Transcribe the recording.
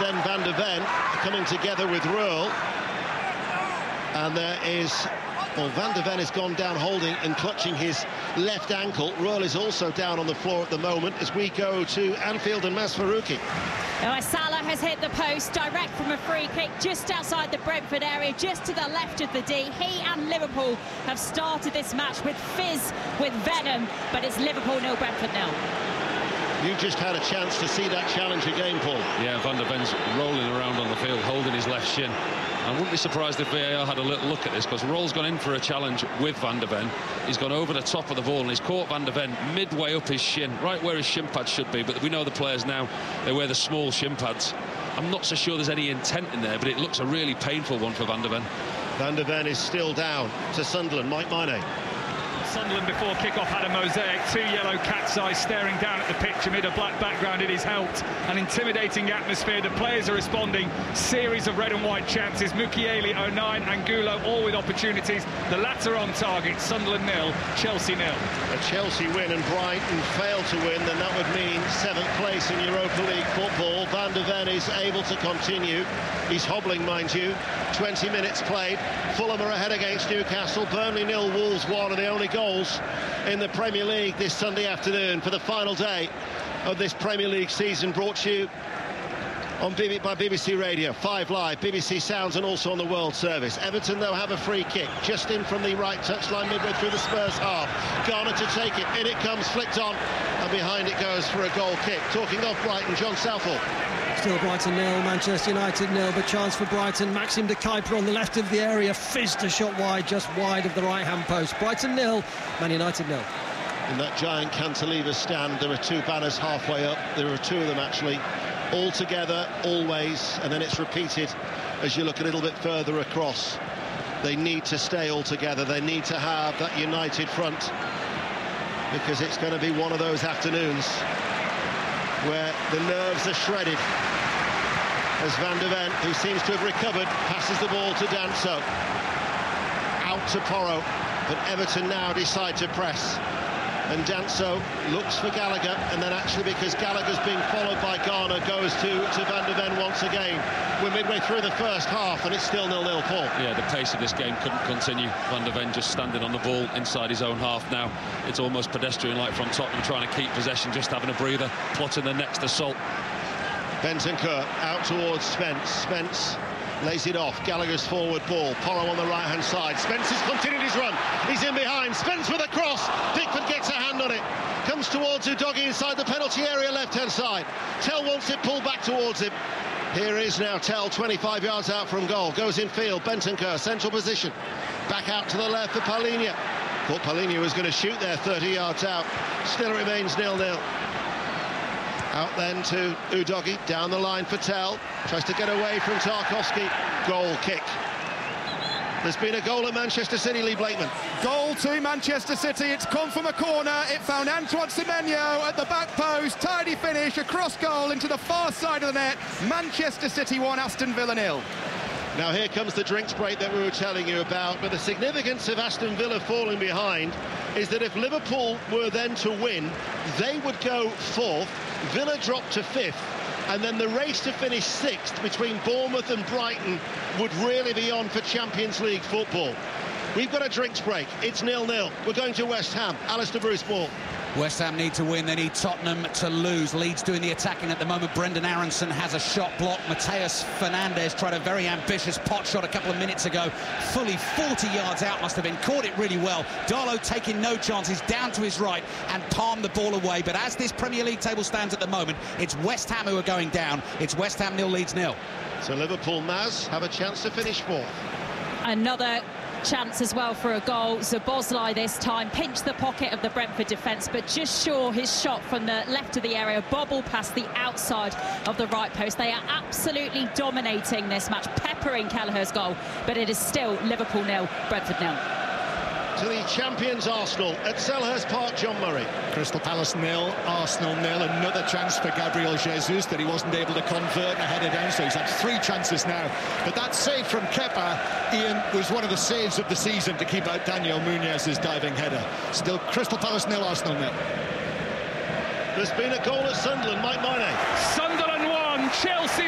then Van de Ven coming together with Röhl. And there is... Well, Van de Ven has gone down holding and clutching his left ankle. Röhl is also down on the floor at the moment as we go to Anfield and Mas Faruqi. Salah has hit the post direct from a free kick just outside the Brentford area, just to the left of the D. He and Liverpool have started this match with fizz, with venom, but it's Liverpool 0, Brentford 0. You just had a chance to see that challenge again, Paul. Yeah, Van de Ven's rolling around on the field, holding his left shin. I wouldn't be surprised if VAR had a little look at this, because Röhl's gone in for a challenge with Van de Ven. He's gone over the top of the ball and he's caught Van de Ven midway up his shin, right where his shin pads should be. But we know the players now, they wear the small shin pads. I'm not so sure there's any intent in there, but it looks a really painful one for Van de Ven. Van de Ven is still down to Sunderland. Mike Maine. Sunderland before kick-off had a mosaic, 2 yellow cat's eyes staring down at the pitch amid a black background. It is helped an intimidating atmosphere. The players are responding, series of red and white chances. Mukiele, O'Nien and Gulo all with opportunities. The latter on target. Sunderland 0, Chelsea 0. A Chelsea win and Brighton fail to win, then that would mean 7th place in Europa League football. Van de Ven is able to continue. He's hobbling, mind you. 20 minutes played. Fulham are ahead against Newcastle. Burnley 0, Wolves 1 are the only goals in the Premier League this Sunday afternoon for the final day of this Premier League season, brought to you on by BBC Radio, 5 Live, BBC Sounds and also on the World Service. Everton, though, have a free kick just in from the right touchline midway through the Spurs half. Garner to take it, in it comes, flicked on, and behind it goes for a goal kick. Talking of Brighton, John Southall. Still Brighton 0, Manchester United 0, but chance for Brighton. Maxim de Kuyper on the left of the area, fizzed a shot wide, just wide of the right-hand post. Brighton 0, Man United 0. In that giant cantilever stand, there are 2 banners halfway up. There are 2 of them, actually, all together, always, and then it's repeated as you look a little bit further across. They need to stay all together. They need to have that united front, because it's going to be one of those afternoons where the nerves are shredded as Van de Ven, who seems to have recovered, passes the ball to Danso. Out to Porro, but Everton now decide to press. And Danso looks for Gallagher, and then actually, because Gallagher's being followed by Garner, goes to Van de Ven once again. We're midway through the first half, and it's still 0-0, Paul. Yeah, the pace of this game couldn't continue. Van de Ven just standing on the ball inside his own half now. It's almost pedestrian-like from Tottenham, trying to keep possession, just having a breather, plotting the next assault. Bentancur out towards Spence. Spence lays it off. Gallagher's forward ball. Porro on the right-hand side. Spence has continued his run. He's in behind. Spence with a cross. Pickford gets a hand on it. Comes towards Udogie inside the penalty area, left-hand side. Tell wants it pulled back towards him. Here is now Tell, 25 yards out from goal. Goes in field. Bentancur, central position. Back out to the left for Palhinha. Thought Palhinha was going to shoot there 30 yards out. Still remains 0-0. Out then to Udogie, down the line for Tell. Tries to get away from Tarkowski. Goal kick. There's been a goal at Manchester City, Lee Blakeman. Goal to Manchester City. It's come from a corner. It found Antoine Semenyo at the back post. Tidy finish, a cross goal into the far side of the net. Manchester City 1, Aston Villa 0. Now here comes the drinks break that we were telling you about, but the significance of Aston Villa falling behind is that if Liverpool were then to win, they would go 4th, Villa dropped to 5th, and then the race to finish 6th between Bournemouth and Brighton would really be on for Champions League football. We've got a drinks break. It's 0-0. We're going to West Ham. Alistair Bruce Moore. West Ham need to win, they need Tottenham to lose. Leeds doing the attacking at the moment. Brendan Aronson has a shot blocked. Mateus Fernandes tried a very ambitious pot shot a couple of minutes ago. Fully 40 yards out, must have been. Caught it really well. Darlow taking no chances, down to his right and palmed the ball away. But as this Premier League table stands at the moment, it's West Ham who are going down. It's West Ham 0, Leeds 0. So Liverpool, Maz, have a chance to finish 4th. Another chance as well for a goal. Szoboszlai this time pinched the pocket of the Brentford defence, but just sure his shot from the left of the area bobbled past the outside of the right post. They are absolutely dominating this match, peppering Kelleher's goal, but it is still Liverpool 0, Brentford 0. To the champions Arsenal at Selhurst Park, John Murray. Crystal Palace 0, Arsenal 0. Another chance for Gabriel Jesus that he wasn't able to convert and head it down, so he's had 3 chances now. But that save from Kepa, Ian, was one of the saves of the season to keep out Daniel Munez's diving header. Still Crystal Palace 0, Arsenal 0. There's been a goal at Sunderland, Mike Maine. Sunderland 1, Chelsea